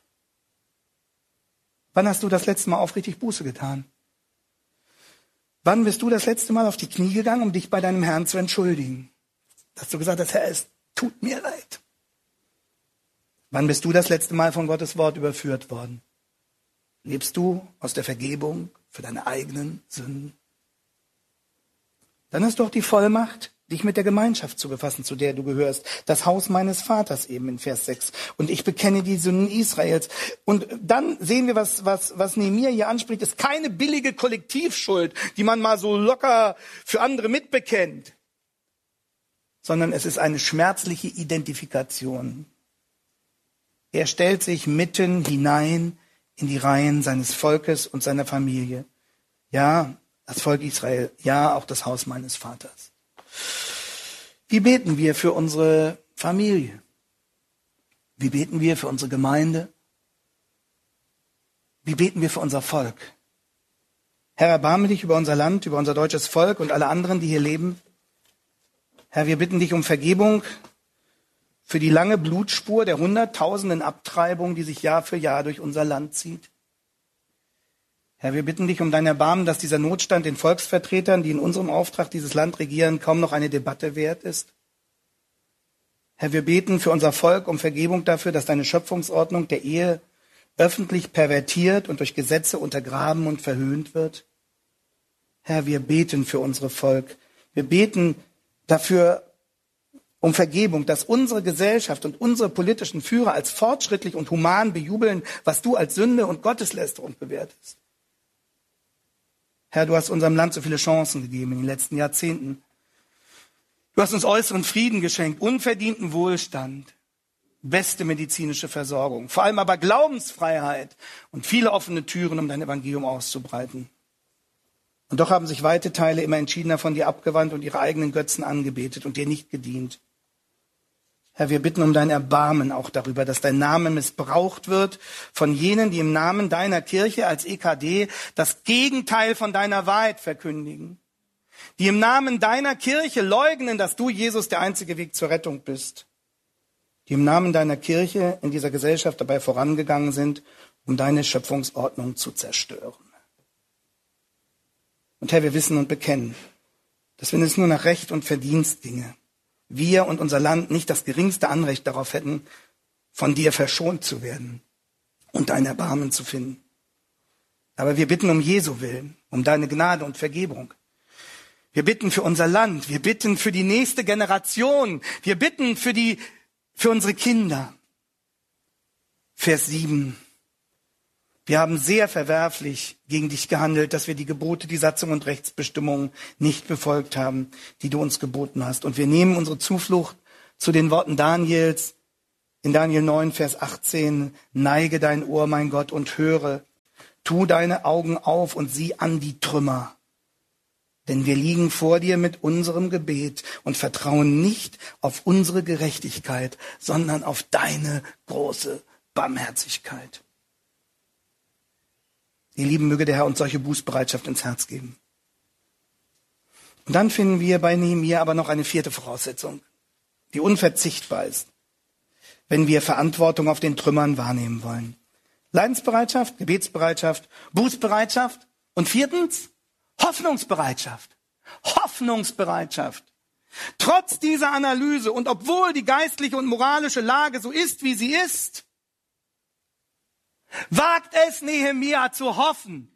Wann hast du das letzte Mal aufrichtig Buße getan? Wann bist du das letzte Mal auf die Knie gegangen, um dich bei deinem Herrn zu entschuldigen? Dass du gesagt hast, Herr, es tut mir leid. Wann bist du das letzte Mal von Gottes Wort überführt worden? Lebst du aus der Vergebung für deine eigenen Sünden? Dann hast du auch die Vollmacht, dich mit der Gemeinschaft zu befassen, zu der du gehörst. Das Haus meines Vaters eben in Vers sechs. Und ich bekenne die Sünden Israels. Und dann sehen wir, was, was, was Nehemia hier anspricht, ist keine billige Kollektivschuld, die man mal so locker für andere mitbekennt, sondern es ist eine schmerzliche Identifikation. Er stellt sich mitten hinein in die Reihen seines Volkes und seiner Familie. Ja, das Volk Israel. Ja, auch das Haus meines Vaters. Wie beten wir für unsere Familie? Wie beten wir für unsere Gemeinde? Wie beten wir für unser Volk? Herr, erbarme dich über unser Land, über unser deutsches Volk und alle anderen, die hier leben. Herr, wir bitten dich um Vergebung für die lange Blutspur der hunderttausenden Abtreibungen, die sich Jahr für Jahr durch unser Land zieht. Herr, wir bitten dich um dein Erbarmen, dass dieser Notstand den Volksvertretern, die in unserem Auftrag dieses Land regieren, kaum noch eine Debatte wert ist. Herr, wir beten für unser Volk um Vergebung dafür, dass deine Schöpfungsordnung der Ehe öffentlich pervertiert und durch Gesetze untergraben und verhöhnt wird. Herr, wir beten für unsere Volk. Wir beten dafür um Vergebung, dass unsere Gesellschaft und unsere politischen Führer als fortschrittlich und human bejubeln, was du als Sünde und Gotteslästerung bewertest. Herr, du hast unserem Land so viele Chancen gegeben in den letzten Jahrzehnten. Du hast uns äußeren Frieden geschenkt, unverdienten Wohlstand, beste medizinische Versorgung, vor allem aber Glaubensfreiheit und viele offene Türen, um dein Evangelium auszubreiten. Und doch haben sich weite Teile immer entschiedener von dir abgewandt und ihre eigenen Götzen angebetet und dir nicht gedient. Herr, wir bitten um dein Erbarmen auch darüber, dass dein Name missbraucht wird von jenen, die im Namen deiner Kirche als E K D das Gegenteil von deiner Wahrheit verkündigen. Die im Namen deiner Kirche leugnen, dass du, Jesus, der einzige Weg zur Rettung bist. Die im Namen deiner Kirche in dieser Gesellschaft dabei vorangegangen sind, um deine Schöpfungsordnung zu zerstören. Und Herr, wir wissen und bekennen, dass wenn es nur nach Recht und Verdienst ginge, wir und unser Land nicht das geringste Anrecht darauf hätten, von dir verschont zu werden und dein Erbarmen zu finden. Aber wir bitten um Jesu willen, um deine Gnade und Vergebung. Wir bitten für unser Land. Wir bitten für die nächste Generation. Wir bitten für die, für unsere Kinder. Vers sieben. Wir haben sehr verwerflich gegen dich gehandelt, dass wir die Gebote, die Satzungen und Rechtsbestimmungen nicht befolgt haben, die du uns geboten hast. Und wir nehmen unsere Zuflucht zu den Worten Daniels in Daniel neun, Vers achtzehn. Neige dein Ohr, mein Gott, und höre. Tu deine Augen auf und sieh an die Trümmer. Denn wir liegen vor dir mit unserem Gebet und vertrauen nicht auf unsere Gerechtigkeit, sondern auf deine große Barmherzigkeit. Ihr Lieben, möge der Herr uns solche Bußbereitschaft ins Herz geben. Und dann finden wir bei Nehemia aber noch eine vierte Voraussetzung, die unverzichtbar ist, wenn wir Verantwortung auf den Trümmern wahrnehmen wollen. Leidensbereitschaft, Gebetsbereitschaft, Bußbereitschaft und viertens Hoffnungsbereitschaft. Hoffnungsbereitschaft. Trotz dieser Analyse und obwohl die geistliche und moralische Lage so ist, wie sie ist, wagt es Nehemia zu hoffen.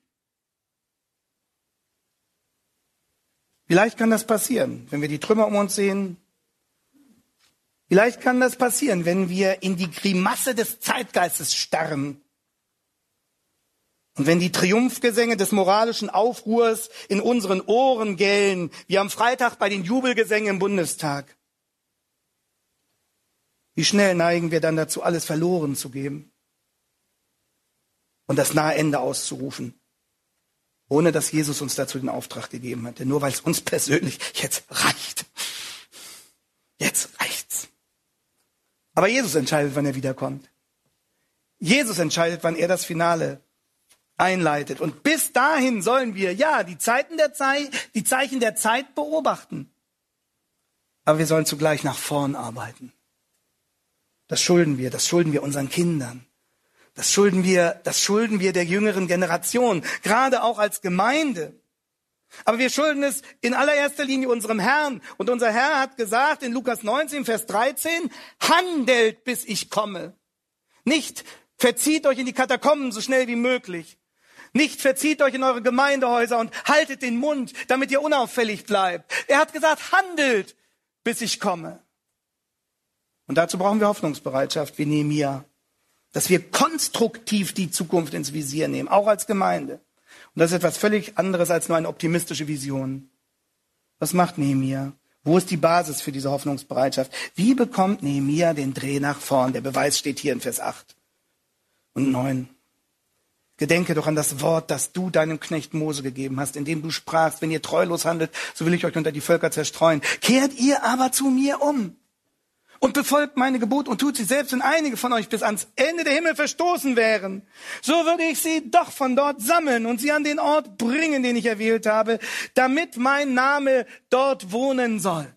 Vielleicht kann das passieren, wenn wir die Trümmer um uns sehen. Vielleicht kann das passieren, wenn wir in die Grimasse des Zeitgeistes starren. Und wenn die Triumphgesänge des moralischen Aufruhrs in unseren Ohren gellen, wie am Freitag bei den Jubelgesängen im Bundestag. Wie schnell neigen wir dann dazu, alles verloren zu geben und das nahe Ende auszurufen, ohne dass Jesus uns dazu den Auftrag gegeben hat. Denn nur weil es uns persönlich jetzt reicht. Jetzt reicht's. Aber Jesus entscheidet, wann er wiederkommt. Jesus entscheidet, wann er das Finale einleitet. Und bis dahin sollen wir, ja, die Zeiten der Zeit, die Zeichen der Zeit beobachten. Aber wir sollen zugleich nach vorn arbeiten. Das schulden wir, das schulden wir unseren Kindern. Das schulden wir, das schulden wir der jüngeren Generation, gerade auch als Gemeinde. Aber wir schulden es in allererster Linie unserem Herrn. Und unser Herr hat gesagt in Lukas neunzehn, Vers dreizehn, handelt, bis ich komme. Nicht verzieht euch in die Katakomben so schnell wie möglich. Nicht verzieht euch in eure Gemeindehäuser und haltet den Mund, damit ihr unauffällig bleibt. Er hat gesagt, handelt, bis ich komme. Und dazu brauchen wir Hoffnungsbereitschaft, wie Nehemia. Dass wir konstruktiv die Zukunft ins Visier nehmen, auch als Gemeinde. Und das ist etwas völlig anderes als nur eine optimistische Vision. Was macht Nehemia? Wo ist die Basis für diese Hoffnungsbereitschaft? Wie bekommt Nehemia den Dreh nach vorn? Der Beweis steht hier in Vers acht und neun. Gedenke doch an das Wort, das du deinem Knecht Mose gegeben hast, indem du sprachst, wenn ihr treulos handelt, so will ich euch unter die Völker zerstreuen. Kehrt ihr aber zu mir um und befolgt meine Gebote und tut sie selbst, wenn einige von euch bis ans Ende der Himmel verstoßen wären. So würde ich sie doch von dort sammeln und sie an den Ort bringen, den ich erwählt habe, damit mein Name dort wohnen soll.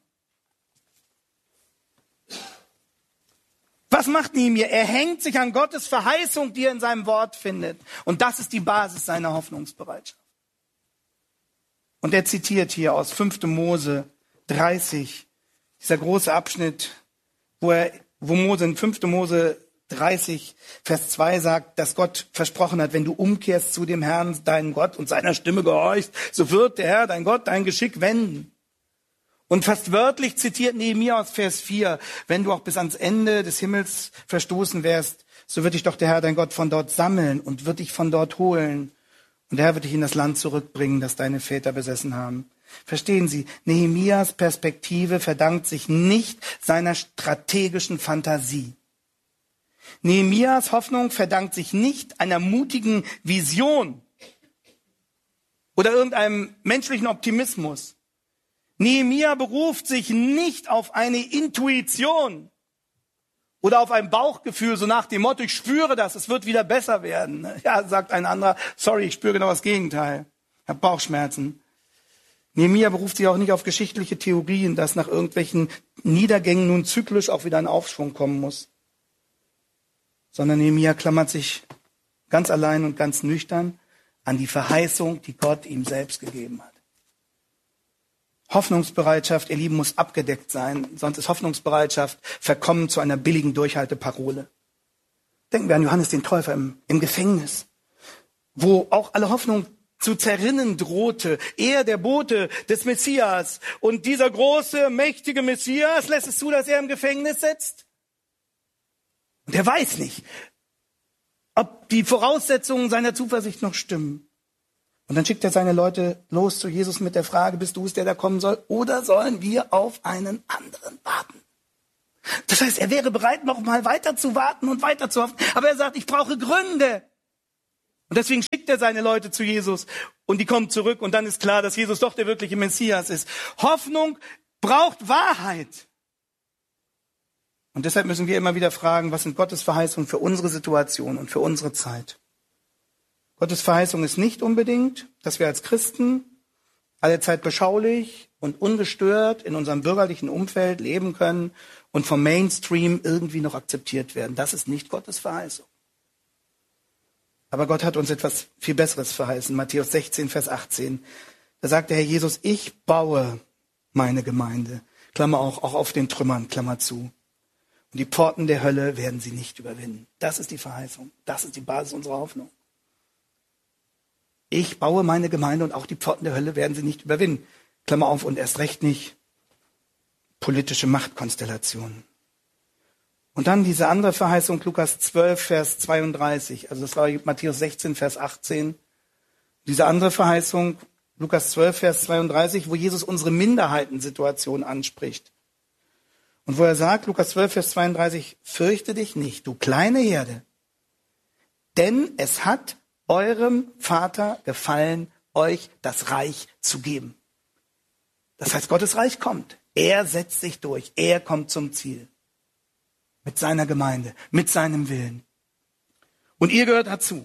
Was macht Nehemia? Er hängt sich an Gottes Verheißung, die er in seinem Wort findet. Und das ist die Basis seiner Hoffnungsbereitschaft. Und er zitiert hier aus fünfter Mose dreißig, dieser große Abschnitt, wo er, wo Mose in fünfter Mose dreißig, Vers zwei sagt, dass Gott versprochen hat, wenn du umkehrst zu dem Herrn, deinen Gott, und seiner Stimme gehorchst, so wird der Herr, dein Gott, dein Geschick wenden. Und fast wörtlich zitiert Nehemia aus Vers vier, wenn du auch bis ans Ende des Himmels verstoßen wärst, so wird dich doch der Herr, dein Gott, von dort sammeln und wird dich von dort holen. Und der Herr wird dich in das Land zurückbringen, das deine Väter besessen haben. Verstehen Sie, Nehemias Perspektive verdankt sich nicht seiner strategischen Fantasie. Nehemias Hoffnung verdankt sich nicht einer mutigen Vision oder irgendeinem menschlichen Optimismus. Nehemia beruft sich nicht auf eine Intuition oder auf ein Bauchgefühl, so nach dem Motto, ich spüre das, es wird wieder besser werden. Ja, sagt ein anderer, sorry, ich spüre genau das Gegenteil. Ich habe Bauchschmerzen. Nehemia beruft sich auch nicht auf geschichtliche Theorien, dass nach irgendwelchen Niedergängen nun zyklisch auch wieder ein Aufschwung kommen muss. Sondern Nehemia klammert sich ganz allein und ganz nüchtern an die Verheißung, die Gott ihm selbst gegeben hat. Hoffnungsbereitschaft, ihr Lieben, muss abgedeckt sein, sonst ist Hoffnungsbereitschaft verkommen zu einer billigen Durchhalteparole. Denken wir an Johannes den Täufer im, im Gefängnis, wo auch alle Hoffnung zu zerrinnen drohte. Er, der Bote des Messias. Und dieser große, mächtige Messias lässt es zu, dass er im Gefängnis sitzt. Und er weiß nicht, ob die Voraussetzungen seiner Zuversicht noch stimmen. Und dann schickt er seine Leute los zu Jesus mit der Frage, bist du es, der da kommen soll? Oder sollen wir auf einen anderen warten? Das heißt, er wäre bereit, noch mal weiter zu warten und weiter zu hoffen. Aber er sagt, ich brauche Gründe. Und deswegen schickt er seine Leute zu Jesus. Und die kommen zurück. Und dann ist klar, dass Jesus doch der wirkliche Messias ist. Hoffnung braucht Wahrheit. Und deshalb müssen wir immer wieder fragen, was sind Gottes Verheißungen für unsere Situation und für unsere Zeit? Gottes Verheißung ist nicht unbedingt, dass wir als Christen allezeit beschaulich und ungestört in unserem bürgerlichen Umfeld leben können und vom Mainstream irgendwie noch akzeptiert werden. Das ist nicht Gottes Verheißung. Aber Gott hat uns etwas viel Besseres verheißen. Matthäus sechzehn, Vers achtzehn. Da sagt der Herr Jesus, ich baue meine Gemeinde. Klammer auch, auch auf den Trümmern, Klammer zu. Und die Pforten der Hölle werden sie nicht überwinden. Das ist die Verheißung. Das ist die Basis unserer Hoffnung. Ich baue meine Gemeinde und auch die Pforten der Hölle werden sie nicht überwinden. Klammer auf, und erst recht nicht politische Machtkonstellationen. Und dann diese andere Verheißung, Lukas zwölf, Vers zweiunddreißig. Also das war Matthäus sechzehn, Vers achtzehn. Diese andere Verheißung, Lukas zwölf, Vers zweiunddreißig, wo Jesus unsere Minderheitensituation anspricht. Und wo er sagt, Lukas zwölf, Vers zweiunddreißig, fürchte dich nicht, du kleine Herde, denn es hat eurem Vater gefallen, euch das Reich zu geben. Das heißt, Gottes Reich kommt. Er setzt sich durch. Er kommt zum Ziel. Mit seiner Gemeinde, mit seinem Willen. Und ihr gehört dazu.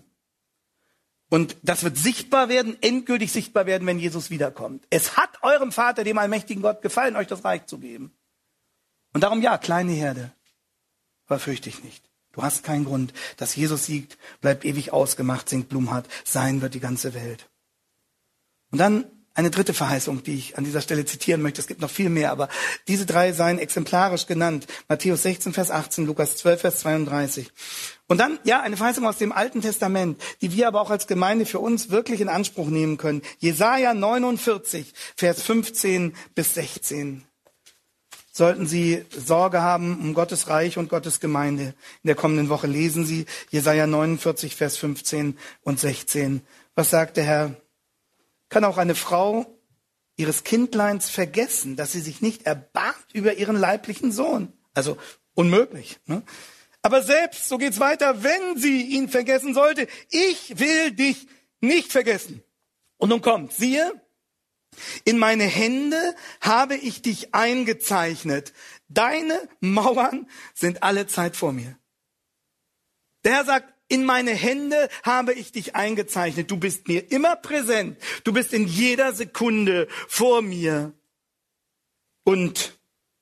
Und das wird sichtbar werden, endgültig sichtbar werden, wenn Jesus wiederkommt. Es hat eurem Vater, dem allmächtigen Gott, gefallen, euch das Reich zu geben. Und darum ja, kleine Herde. Aber fürchte dich nicht. Du hast keinen Grund. Dass Jesus siegt, bleibt ewig ausgemacht, singt Blumhardt. Sein wird die ganze Welt. Und dann eine dritte Verheißung, die ich an dieser Stelle zitieren möchte. Es gibt noch viel mehr, aber diese drei seien exemplarisch genannt. Matthäus sechzehn, Vers achtzehn, Lukas zwölf, Vers zweiunddreißig. Und dann, ja, eine Verheißung aus dem Alten Testament, die wir aber auch als Gemeinde für uns wirklich in Anspruch nehmen können. Jesaja neunundvierzig, Vers fünfzehn bis sechzehn. Sollten Sie Sorge haben um Gottes Reich und Gottes Gemeinde. In der kommenden Woche lesen Sie Jesaja neunundvierzig, Vers fünfzehn und sechzehn. Was sagt der Herr? Kann auch eine Frau ihres Kindleins vergessen, dass sie sich nicht erbarmt über ihren leiblichen Sohn? Also unmöglich. Ne? Aber selbst, so geht's weiter, wenn sie ihn vergessen sollte, ich will dich nicht vergessen. Und nun kommt, siehe, in meine Hände habe ich dich eingezeichnet. Deine Mauern sind alle Zeit vor mir. Der Herr sagt, in meine Hände habe ich dich eingezeichnet. Du bist mir immer präsent. Du bist in jeder Sekunde vor mir. Und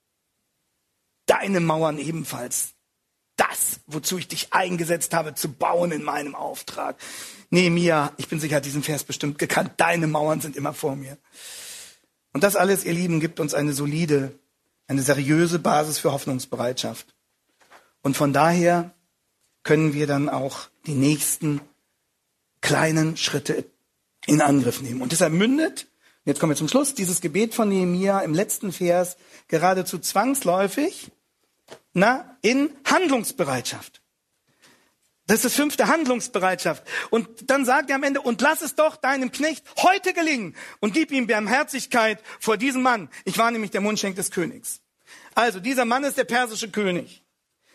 deine Mauern ebenfalls. Das, wozu ich dich eingesetzt habe, zu bauen in meinem Auftrag. Nehemia, ich bin sicher, hat diesen Vers bestimmt gekannt. Deine Mauern sind immer vor mir. Und das alles, ihr Lieben, gibt uns eine solide, eine seriöse Basis für Hoffnungsbereitschaft. Und von daher können wir dann auch die nächsten kleinen Schritte in Angriff nehmen. Und deshalb mündet, jetzt kommen wir zum Schluss, dieses Gebet von Nehemia im letzten Vers geradezu zwangsläufig na, in Handlungsbereitschaft. Das ist das fünfte, Handlungsbereitschaft. Und dann sagt er am Ende, und lass es doch deinem Knecht heute gelingen und gib ihm Barmherzigkeit vor diesem Mann. Ich war nämlich der Mundschenk des Königs. Also dieser Mann ist der persische König.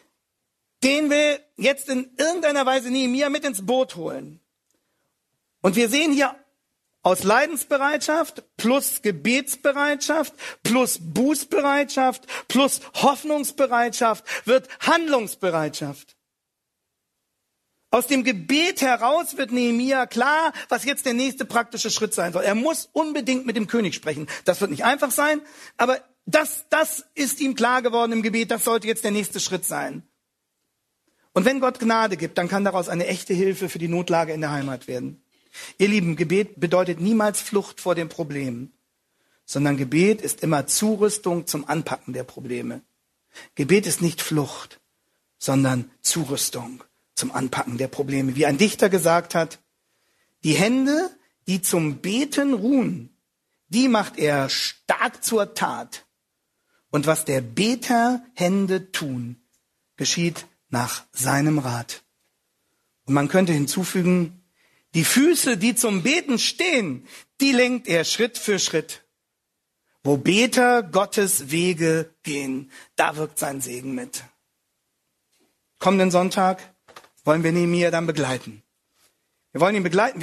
Den will jetzt in irgendeiner Weise Nehemia mit ins Boot holen. Und wir sehen hier aus Leidensbereitschaft plus Gebetsbereitschaft plus Bußbereitschaft plus Hoffnungsbereitschaft wird Handlungsbereitschaft. Aus dem Gebet heraus wird Nehemia klar, was jetzt der nächste praktische Schritt sein soll. Er muss unbedingt mit dem König sprechen. Das wird nicht einfach sein, aber das, das ist ihm klar geworden im Gebet. Das sollte jetzt der nächste Schritt sein. Und wenn Gott Gnade gibt, dann kann daraus eine echte Hilfe für die Notlage in der Heimat werden. Ihr Lieben, Gebet bedeutet niemals Flucht vor dem Problem, sondern Gebet ist immer Zurüstung zum Anpacken der Probleme. Gebet ist nicht Flucht, sondern Zurüstung zum Anpacken der Probleme. Wie ein Dichter gesagt hat, die Hände, die zum Beten ruhen, die macht er stark zur Tat. Und was der Beter Hände tun, geschieht nach seinem Rat. Und man könnte hinzufügen, die Füße, die zum Beten stehen, die lenkt er Schritt für Schritt. Wo Beter Gottes Wege gehen, da wirkt sein Segen mit. Kommenden Sonntag wollen wir Nehemia dann begleiten. Wir wollen ihn begleiten.